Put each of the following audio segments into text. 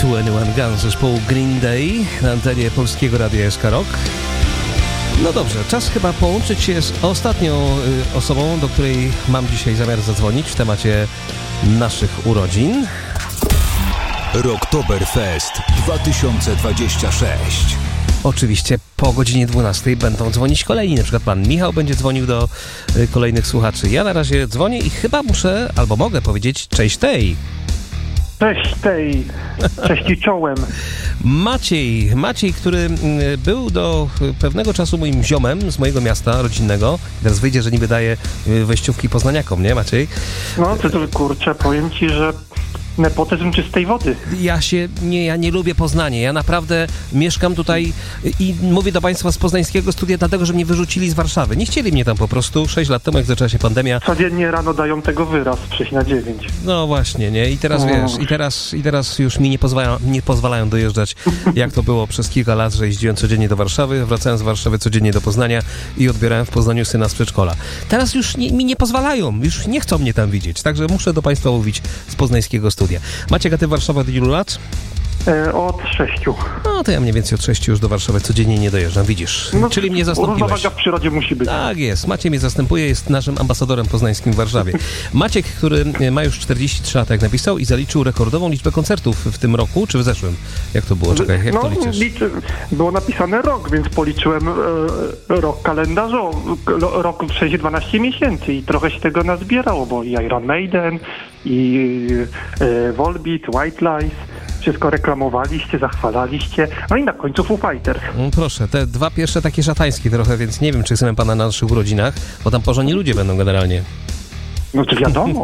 21 Guns zespołu Green Day na antenie Polskiego Radia SK Rock. No dobrze, czas chyba połączyć się z ostatnią osobą, do której mam dzisiaj zamiar zadzwonić w temacie naszych urodzin. Rocktoberfest 2026. Oczywiście po godzinie 12 będą dzwonić kolejni, na przykład pan Michał będzie dzwonił do kolejnych słuchaczy. Ja na razie dzwonię i chyba muszę, albo mogę powiedzieć cześć tej. Cześć tej, cześć i czołem. Maciej, który był do pewnego czasu moim ziomem z mojego miasta rodzinnego. Teraz wyjdzie, że niby daje wejściówki poznaniakom, nie Maciej? No to kurczę, powiem ci, że nepotyzm czystej wody. Ja nie lubię Poznania. Ja naprawdę mieszkam tutaj i mówię do państwa z poznańskiego studia, dlatego, że mnie wyrzucili z Warszawy. Nie chcieli mnie tam po prostu 6 lat temu, jak zaczęła się pandemia. Codziennie rano dają tego wyraz 6/9. No właśnie, nie? I teraz wiesz, i teraz już mi nie pozwalają dojeżdżać, jak to było przez kilka lat, że jeździłem codziennie do Warszawy, wracałem z Warszawy codziennie do Poznania i odbierałem w Poznaniu syna z przedszkola. Teraz już mi nie pozwalają, już nie chcą mnie tam widzieć, także muszę do państwa mówić z poznańskiego studia. Maciek, a ty Warszawa od ilu lat? Od 6. No to ja mniej więcej od 6 już do Warszawy codziennie nie dojeżdżam, widzisz. No, czyli mnie zastąpiłeś. Równowaga w przyrodzie musi być. Tak jest, Maciej mnie zastępuje, jest naszym ambasadorem poznańskim w Warszawie. Maciek, który ma już 43 lat, jak napisał, i zaliczył rekordową liczbę koncertów w tym roku, czy w zeszłym? Jak to było? Czekaj, jak to liczysz? Było napisane rok, więc policzyłem rok kalendarzowy, rok w 12 miesięcy i trochę się tego nazbierało, bo i Iron Maiden, i Volbeat, White Lies, wszystko reklamowaliście, zachwalaliście, no i na końcu Foo Fighters. Proszę, te dwa pierwsze takie szatańskie trochę, więc nie wiem, czy chcemy pana na naszych urodzinach, bo tam porządni ludzie będą generalnie. No to wiadomo.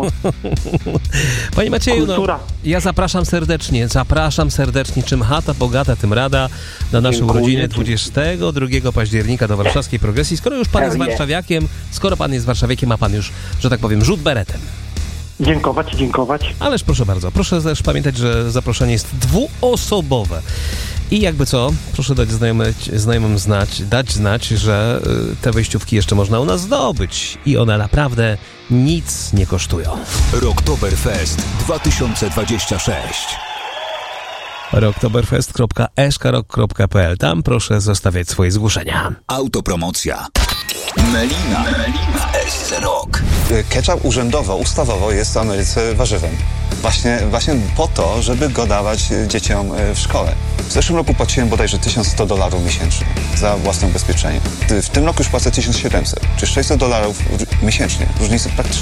Panie Macieju, ja zapraszam serdecznie, czym chata bogata, tym rada, na nasze urodziny 22 października do warszawskiej Progresji. Skoro już pan jest warszawiakiem, ma pan już, że tak powiem, rzut beretem. Dziękować. Ależ proszę bardzo, proszę też pamiętać, że zaproszenie jest dwuosobowe. I jakby co, proszę dać znajomym znać, że te wejściówki jeszcze można u nas zdobyć. I one naprawdę nic nie kosztują. Rocktoberfest 2026. rocktoberfest.eskarok.pl. Tam proszę zostawiać swoje zgłoszenia. Autopromocja. Melina w SC Rock. Ketchup urzędowo, ustawowo jest w Ameryce warzywem. Właśnie po to, żeby go dawać dzieciom w szkole. W zeszłym roku płaciłem bodajże $1100 miesięcznie za własne ubezpieczenie. W tym roku już płacę $1700, czyli $600 miesięcznie. Różnicy praktycznie